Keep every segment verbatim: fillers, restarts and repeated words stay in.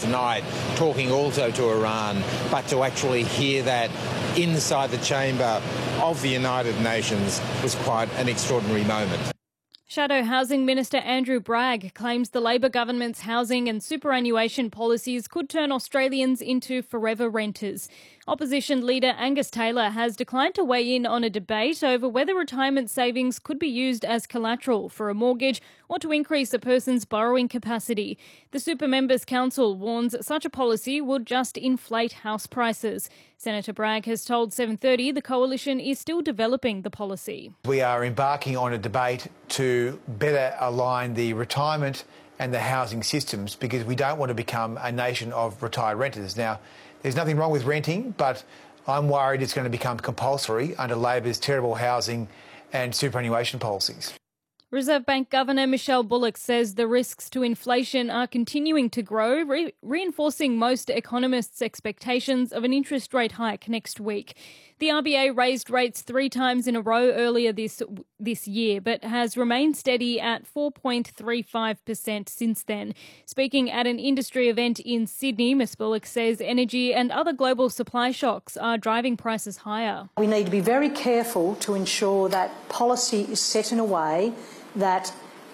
tonight, talking also to Iran, but to actually hear that inside the chamber of the United Nations was quite an extraordinary moment. Shadow Housing Minister Andrew Bragg claims the Labor government's housing and superannuation policies could turn Australians into forever renters. Opposition leader Angus Taylor has declined to weigh in on a debate over whether retirement savings could be used as collateral for a mortgage or to increase a person's borrowing capacity. The Super Members Council warns such a policy would just inflate house prices. Senator Bragg has told seven thirty the coalition is still developing the policy. We are embarking on a debate to better align the retirement and the housing systems because we don't want to become a nation of retired renters. Now, there's nothing wrong with renting, but I'm worried it's going to become compulsory under Labor's terrible housing and superannuation policies. Reserve Bank Governor Michelle Bullock says the risks to inflation are continuing to grow, re- reinforcing most economists' expectations of an interest rate hike next week. The R B A raised rates three times in a row earlier this this year, but has remained steady at four point three five percent since then. Speaking at an industry event in Sydney, Miz Bullock says energy and other global supply shocks are driving prices higher. We need to be very careful to ensure that policy is set in a way that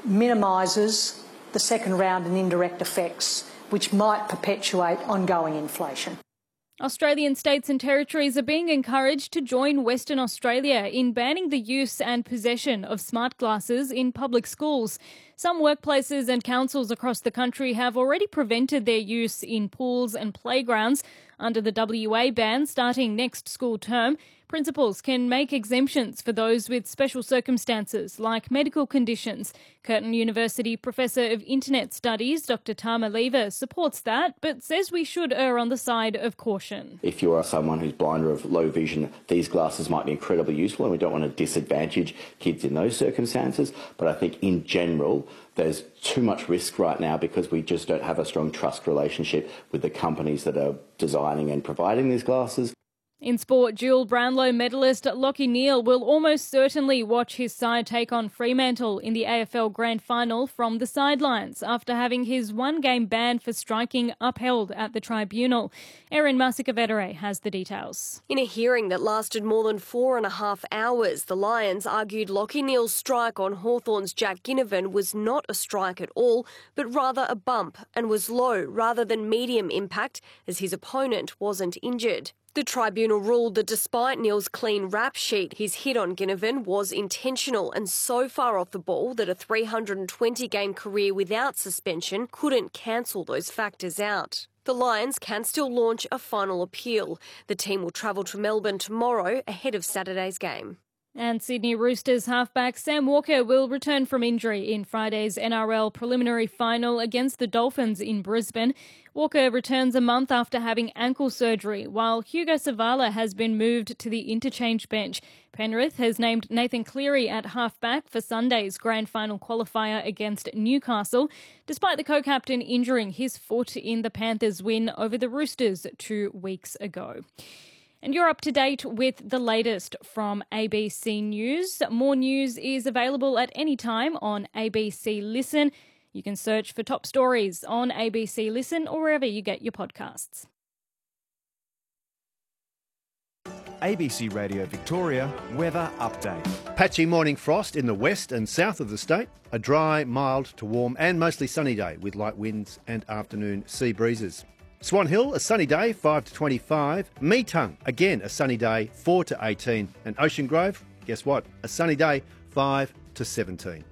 minimises the second round and indirect effects, which might perpetuate ongoing inflation. Australian states and territories are being encouraged to join Western Australia in banning the use and possession of smart glasses in public schools. Some workplaces and councils across the country have already prevented their use in pools and playgrounds. Under the W A ban starting next school term, principals can make exemptions for those with special circumstances like medical conditions. Curtin University Professor of Internet Studies Doctor Tama Lever supports that, but says we should err on the side of caution. If you are someone who's blind or of low vision, these glasses might be incredibly useful, and we don't want to disadvantage kids in those circumstances. But I think in general, there's too much risk right now because we just don't have a strong trust relationship with the companies that are designing and providing these glasses. In sport, dual Brownlow medalist Lachie Neale will almost certainly watch his side take on Fremantle in the A F L Grand Final from the sidelines after having his one-game ban for striking upheld at the tribunal. Erin Masikavedere has the details. In a hearing that lasted more than four and a half hours, the Lions argued Lachie Neale's strike on Hawthorn's Jack Ginnivan was not a strike at all, but rather a bump, and was low rather than medium impact as his opponent wasn't injured. The tribunal ruled that despite Neale's clean rap sheet, his hit on Ginnivan was intentional and so far off the ball that a three hundred twenty game career without suspension couldn't cancel those factors out. The Lions can still launch a final appeal. The team will travel to Melbourne tomorrow ahead of Saturday's game. And Sydney Roosters halfback Sam Walker will return from injury in Friday's N R L preliminary final against the Dolphins in Brisbane. Walker returns a month after having ankle surgery, while Hugo Savala has been moved to the interchange bench. Penrith has named Nathan Cleary at halfback for Sunday's grand final qualifier against Newcastle, despite the co-captain injuring his foot in the Panthers' win over the Roosters two weeks ago. And you're up to date with the latest from A B C News. More news is available at any time on A B C Listen. You can search for top stories on A B C Listen or wherever you get your podcasts. A B C Radio Victoria weather update. Patchy morning frost in the west and south of the state. A dry, mild to warm and mostly sunny day with light winds and afternoon sea breezes. Swan Hill, a sunny day, five to twenty-five. Meetung, again a sunny day, four to eighteen. And Ocean Grove, guess what? A sunny day, five to seventeen.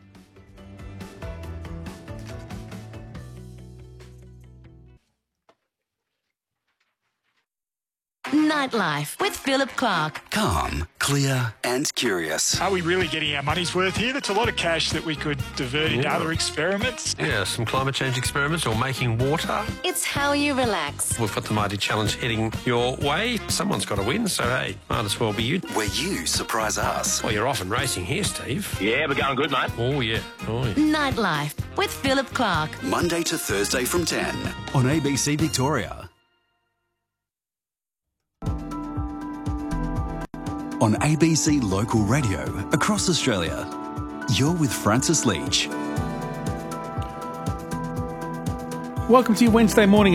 Nightlife with Philip Clark. Calm, clear and curious. Are we really getting our money's worth here? That's a lot of cash that we could divert into yeah. other experiments. Yeah, some climate change experiments or making water. It's how you relax. We've got the Mighty Challenge heading your way. Someone's got to win, so hey, might as well be you. Where you surprise us. Well, you're off and racing here, Steve. Yeah, we're going good, mate. Oh, yeah. Oh, yeah. Nightlife with Philip Clark. Monday to Thursday from ten on A B C Victoria. On A B C Local Radio across Australia. You're with Francis Leach. Welcome to your Wednesday morning